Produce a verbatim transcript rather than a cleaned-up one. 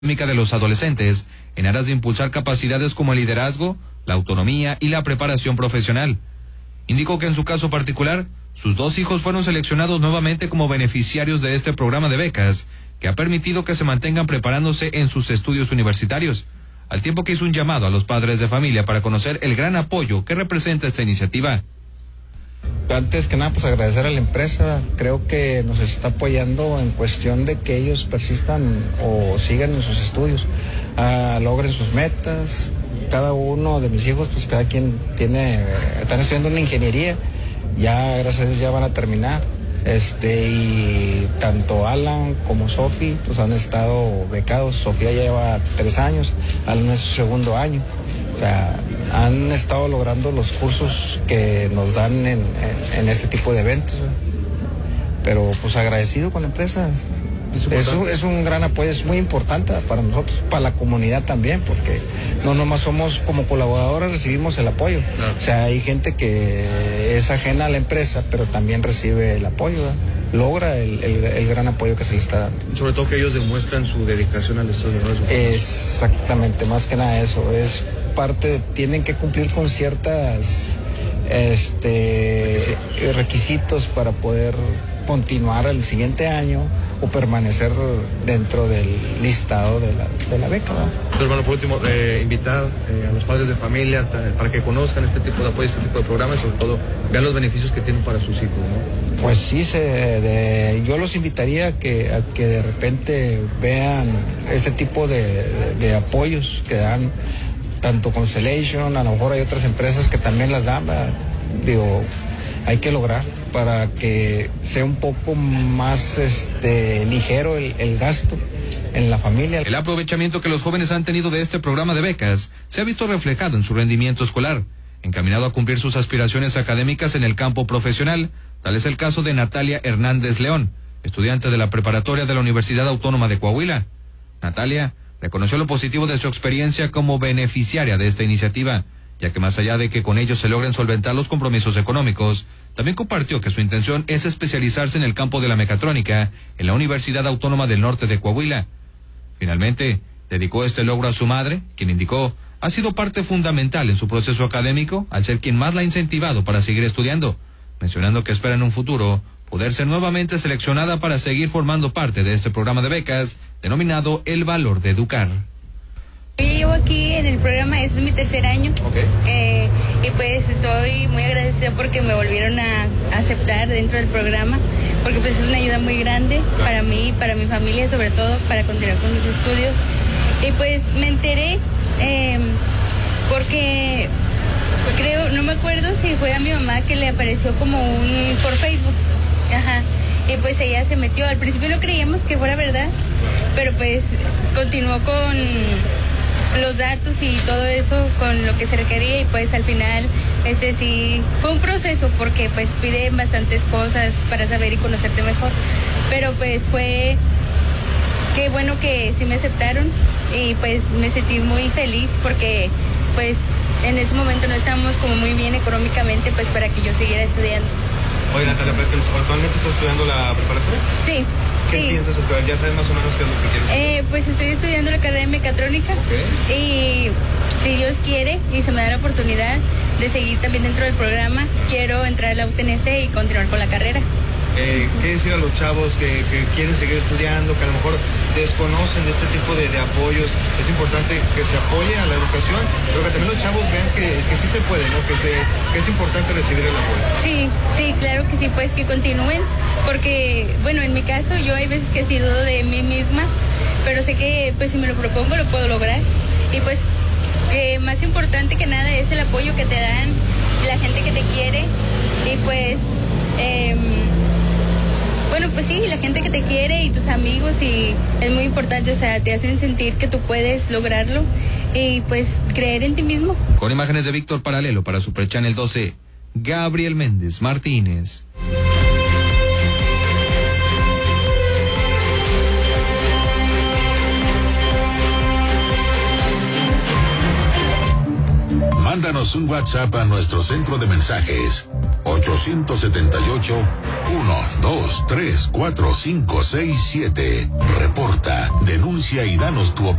de los adolescentes en aras de impulsar capacidades como el liderazgo, la autonomía y la preparación profesional. Indicó que en su caso particular, sus dos hijos fueron seleccionados nuevamente como beneficiarios de este programa de becas, que ha permitido que se mantengan preparándose en sus estudios universitarios, al tiempo que hizo un llamado a los padres de familia para conocer el gran apoyo que representa esta iniciativa. Antes que nada, pues agradecer a la empresa. Creo que nos está apoyando en cuestión de que ellos persistan o sigan en sus estudios, uh, logren sus metas. Cada uno de mis hijos, pues cada quien tiene, están estudiando una ingeniería, ya gracias a Dios ya van a terminar. Este, y tanto Alan como Sofi, pues han estado becados. Sofía ya lleva tres años, Alan es su segundo año. O sea, han estado logrando los cursos que nos dan en, en, en este tipo de eventos, ¿eh? Pero pues agradecido con la empresa. Es un, es un gran apoyo, es muy importante para nosotros, para la comunidad también, porque no nomás somos como colaboradores, recibimos el apoyo. Claro. O sea, hay gente que es ajena a la empresa, pero también recibe el apoyo, ¿eh? Logra el, el, el gran apoyo que se le está dando. Sobre todo que ellos demuestran su dedicación al estudio, ¿no? Exactamente, más que nada eso, es parte de, tienen que cumplir con ciertas este requisitos. requisitos para poder continuar el siguiente año o permanecer dentro del listado de la, de la beca, ¿no? Pero, hermano, por último, eh, invitar eh, a los padres de familia para que conozcan este tipo de apoyo, este tipo de programas y sobre todo vean los beneficios que tienen para sus hijos, ¿no? Pues sí, se, de, yo los invitaría a que, a que de repente vean este tipo de, de, de apoyos que dan tanto Constellation, a lo mejor hay otras empresas que también las dan, ¿verdad? Digo, hay que lograr para que sea un poco más este ligero el, el gasto en la familia. El aprovechamiento que los jóvenes han tenido de este programa de becas se ha visto reflejado en su rendimiento escolar, encaminado a cumplir sus aspiraciones académicas en el campo profesional. Tal es el caso de Natalia Hernández León, estudiante de la preparatoria de la Universidad Autónoma de Coahuila. Natalia reconoció lo positivo de su experiencia como beneficiaria de esta iniciativa, ya que más allá de que con ello se logren solventar los compromisos económicos, también compartió que su intención es especializarse en el campo de la mecatrónica en la Universidad Autónoma del Norte de Coahuila. Finalmente, dedicó este logro a su madre, quien indicó ha sido parte fundamental en su proceso académico, al ser quien más la ha incentivado para seguir estudiando, mencionando que espera en un futuro poder ser nuevamente seleccionada para seguir formando parte de este programa de becas denominado El Valor de Educar. Yo llevo aquí en el programa, este es mi tercer año. Okay. eh, y pues estoy muy agradecida porque me volvieron a aceptar dentro del programa, porque pues es una ayuda muy grande para mí, para mi familia, sobre todo para continuar con mis estudios. Y pues me enteré eh, porque creo, no me acuerdo si fue a mi mamá que le apareció como un por Facebook. Ajá. Y pues ella se metió. Al principio no creíamos que fuera verdad, pero pues continuó con los datos y todo eso, con lo que se requería, y pues al final este sí fue un proceso porque pues piden bastantes cosas para saber y conocerte mejor, pero pues fue qué bueno que sí me aceptaron y pues me sentí muy feliz porque pues en ese momento no estábamos como muy bien económicamente pues para que yo siguiera estudiando. Oye, Natalia, ¿actualmente estás estudiando la preparatoria? Sí. ¿Qué sí. piensas estudiar? ¿Ya sabes más o menos qué es lo que quieres estudiar? Eh, pues estoy estudiando la carrera de mecatrónica. Okay. Y si Dios quiere y se me da la oportunidad de seguir también dentro del programa, quiero entrar a la U T N C y continuar con la carrera. Eh, ¿Qué decir a los chavos que, que quieren seguir estudiando, que a lo mejor desconocen de este tipo de, de apoyos? Es importante que se apoye a la educación, pero que también los chavos vean que, que sí se puede, ¿no? Que, se, que es importante recibir el apoyo. Sí, sí, claro que sí, pues que continúen, porque, bueno, en mi caso yo hay veces que he sido de mí misma, pero sé que pues si me lo propongo lo puedo lograr. Y pues eh, más importante que nada es el apoyo que te dan la gente que te quiere y pues... Eh, Bueno, pues sí, la gente que te quiere y tus amigos, y es muy importante, o sea, te hacen sentir que tú puedes lograrlo y pues creer en ti mismo. Con imágenes de Víctor Paralelo para Super Channel doce, Gabriel Méndez Martínez. Mándanos un WhatsApp a nuestro centro de mensajes ocho ocho siete ocho, uno, dos, tres, cuatro, cinco, seis, siete. Reporta, denuncia y danos tu opinión.